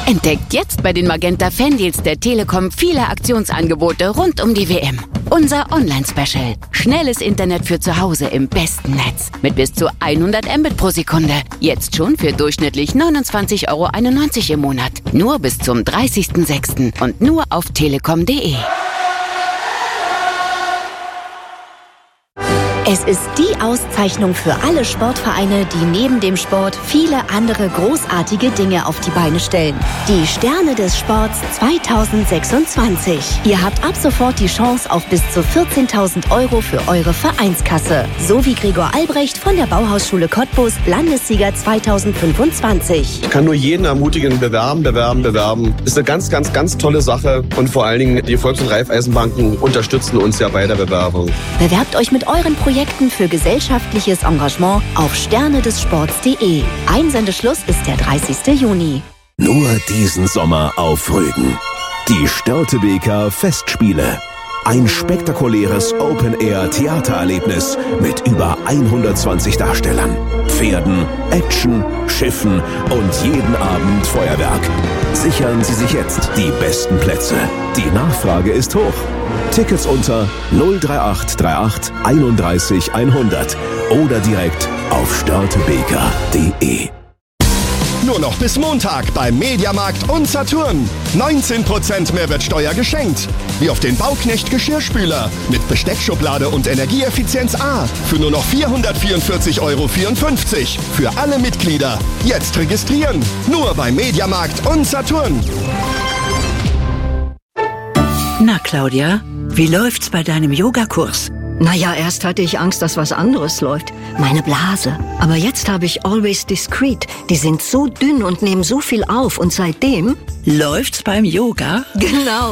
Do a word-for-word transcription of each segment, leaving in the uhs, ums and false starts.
Entdeckt jetzt bei den Magenta Fandeals der Telekom viele Aktionsangebote rund um die W M. Unser Online-Special. Schnelles Internet für zu Hause im besten Netz. Mit bis zu hundert Mbit pro Sekunde. Jetzt schon für durchschnittlich neunundzwanzig Euro einundneunzig im Monat. Nur bis zum dreißigsten sechsten und nur auf telekom punkt de. Es ist die Auszeichnung für alle Sportvereine, die neben dem Sport viele andere großartige Dinge auf die Beine stellen. Die Sterne des Sports zweitausendsechsundzwanzig. Ihr habt ab sofort die Chance auf bis zu vierzehntausend Euro für eure Vereinskasse. So wie Gregor Albrecht von der Bauhausschule Cottbus, Landessieger zweitausendfünfundzwanzig. Ich kann nur jeden ermutigen, bewerben, bewerben, bewerben. Ist eine ganz, ganz, ganz tolle Sache. Und vor allen Dingen, die Volks- und Raiffeisenbanken unterstützen uns ja bei der Bewerbung. Bewerbt euch mit euren Projekten für gesellschaftliches Engagement auf sterne des sports punkt de. Einsendeschluss ist der dreißigsten Juni. Nur diesen Sommer auf Rügen. Die Störtebeker Festspiele. Ein spektakuläres Open-Air-Theatererlebnis mit über hundertzwanzig Darstellern, Pferden, Action, Schiffen und jeden Abend Feuerwerk. Sichern Sie sich jetzt die besten Plätze. Die Nachfrage ist hoch. Tickets unter null drei acht drei acht einunddreißig hundert oder direkt auf störtebeker punkt de. Nur noch bis Montag beim Mediamarkt und Saturn. neunzehn Prozent Mehrwertsteuer geschenkt. Wie auf den Bauknecht Geschirrspüler mit Besteckschublade und Energieeffizienz A für nur noch vierhundertvierundvierzig Euro vierundfünfzig. Für alle Mitglieder. Jetzt registrieren. Nur beim Mediamarkt und Saturn. Na, Claudia, wie läuft's bei deinem Yogakurs? Naja, erst hatte ich Angst, dass was anderes läuft. Meine Blase. Aber jetzt habe ich Always Discreet. Die sind so dünn und nehmen so viel auf. Und seitdem... Läuft's beim Yoga? Genau.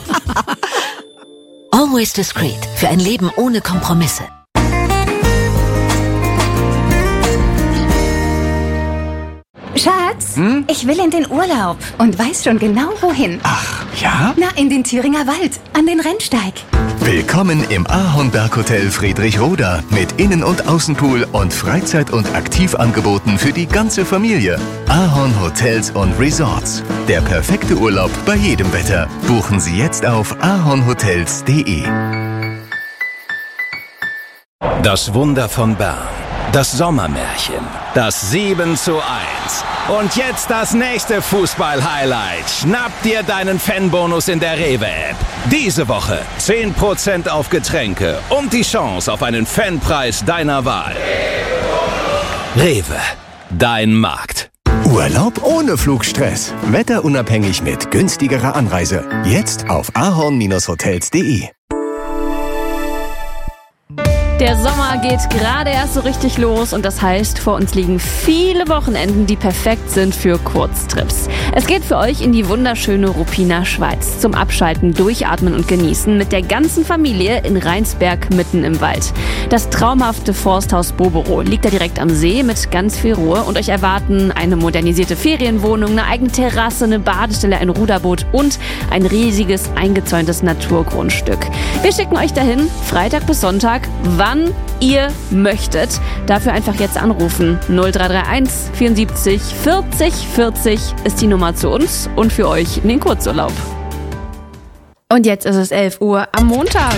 Always Discreet. Für ein Leben ohne Kompromisse. Schatz, hm? Ich will in den Urlaub und weiß schon genau, wohin. Ach, ja? Na, in den Thüringer Wald, an den Rennsteig. Willkommen im Ahornberghotel Friedrichroda mit Innen- und Außenpool und Freizeit- und Aktivangeboten für die ganze Familie. Ahorn Hotels und Resorts. Der perfekte Urlaub bei jedem Wetter. Buchen Sie jetzt auf ahornhotels punkt de. Das Wunder von Bern. Das Sommermärchen. Das sieben zu eins. Und jetzt das nächste Fußball-Highlight. Schnapp dir deinen Fanbonus in der Rewe-App. Diese Woche zehn Prozent auf Getränke und die Chance auf einen Fanpreis deiner Wahl. Rewe, dein Markt. Urlaub ohne Flugstress. Wetterunabhängig mit günstigerer Anreise. Jetzt auf ahorn hotels punkt de. Der Sommer geht gerade erst so richtig los und das heißt, vor uns liegen viele Wochenenden, die perfekt sind für Kurztrips. Es geht für euch in die wunderschöne Ruppiner Schweiz. Zum Abschalten, Durchatmen und Genießen mit der ganzen Familie in Rheinsberg mitten im Wald. Das traumhafte Forsthaus Bobero liegt da direkt am See mit ganz viel Ruhe und euch erwarten eine modernisierte Ferienwohnung, eine eigene Terrasse, eine Badestelle, ein Ruderboot und ein riesiges eingezäuntes Naturgrundstück. Wir schicken euch dahin, Freitag bis Sonntag, wann ihr möchtet. Dafür einfach jetzt anrufen. null drei drei eins vierundsiebzig vierzig vierzig ist die Nummer zu uns und für euch in den Kurzurlaub. Und jetzt ist es elf Uhr am Montag.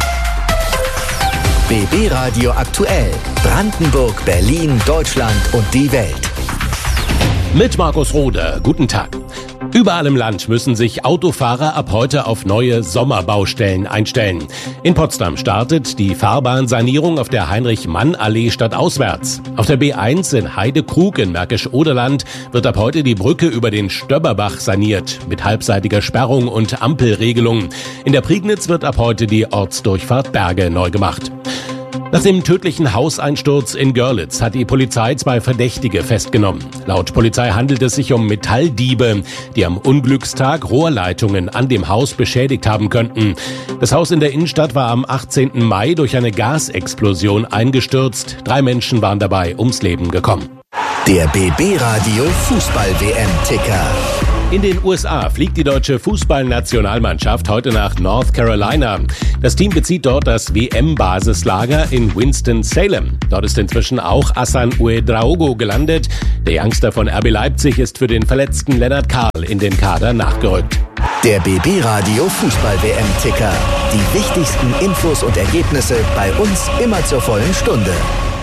B B Radio aktuell. Brandenburg, Berlin, Deutschland und die Welt. Mit Markus Rode. Guten Tag. Überall im Land müssen sich Autofahrer ab heute auf neue Sommerbaustellen einstellen. In Potsdam startet die Fahrbahnsanierung auf der Heinrich-Mann-Allee stadtauswärts. Auf der B eins in Heidekrug in Märkisch-Oderland wird ab heute die Brücke über den Stöbberbach saniert, mit halbseitiger Sperrung und Ampelregelung. In der Prignitz wird ab heute die Ortsdurchfahrt Berge neu gemacht. Nach dem tödlichen Hauseinsturz in Görlitz hat die Polizei zwei Verdächtige festgenommen. Laut Polizei handelt es sich um Metalldiebe, die am Unglückstag Rohrleitungen an dem Haus beschädigt haben könnten. Das Haus in der Innenstadt war am achtzehnten Mai durch eine Gasexplosion eingestürzt. Drei Menschen waren dabei ums Leben gekommen. Der B B Radio Fußball-W M-Ticker. In den U S A fliegt die deutsche Fußballnationalmannschaft heute nach North Carolina. Das Team bezieht dort das W M-Basislager in Winston-Salem. Dort ist inzwischen auch Hassan Ouedraogo gelandet. Der Youngster von R B Leipzig ist für den verletzten Lennart Karl in den Kader nachgerückt. Der B B-Radio Fußball-W M-Ticker. Die wichtigsten Infos und Ergebnisse bei uns immer zur vollen Stunde.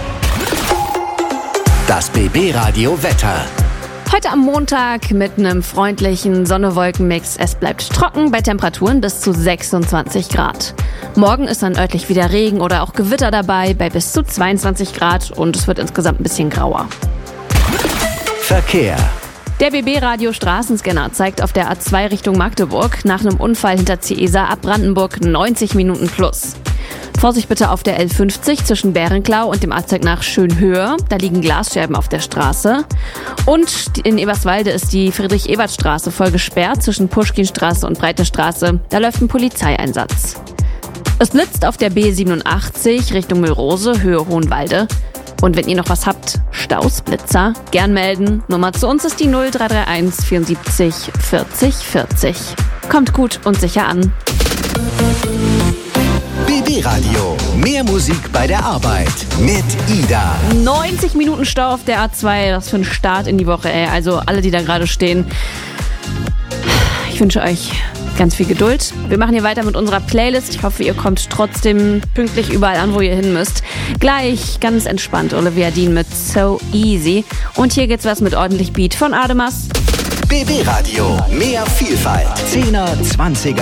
Das B B-Radio Wetter. Heute am Montag mit einem freundlichen Sonne-Wolken-Mix. Es bleibt trocken bei Temperaturen bis zu sechsundzwanzig Grad. Morgen ist dann örtlich wieder Regen oder auch Gewitter dabei bei bis zu zweiundzwanzig Grad und es wird insgesamt ein bisschen grauer. Verkehr. Der B B-Radio Straßenscanner zeigt auf der A zwei Richtung Magdeburg nach einem Unfall hinter Ciesa ab Brandenburg neunzig Minuten plus. Vorsicht bitte auf der L fünfzig zwischen Bärenklau und dem Abzweig nach Schönhöhe. Da liegen Glasscherben auf der Straße. Und in Eberswalde ist die Friedrich-Ebert-Straße voll gesperrt zwischen Puschkinstraße und Breite Straße. Da läuft ein Polizeieinsatz. Es blitzt auf der B siebenundachtzig Richtung Müllrose, Höhe Hohenwalde. Und wenn ihr noch was habt, Staus, Blitzer, gern melden. Nummer zu uns ist die null drei drei eins vierundsiebzig vierzig vierzig. Kommt gut und sicher an. B B-Radio. Mehr Musik bei der Arbeit mit Ida. neunzig Minuten Stau auf der A zwei. Das für ein Start in die Woche, ey. Also alle, die da gerade stehen. Ich wünsche euch ganz viel Geduld. Wir machen hier weiter mit unserer Playlist. Ich hoffe, ihr kommt trotzdem pünktlich überall an, wo ihr hin müsst. Gleich ganz entspannt Olivia Dean mit So Easy. Und hier geht's was mit ordentlich Beat von Ademas. B B-Radio. Mehr Vielfalt. zehner, zwanziger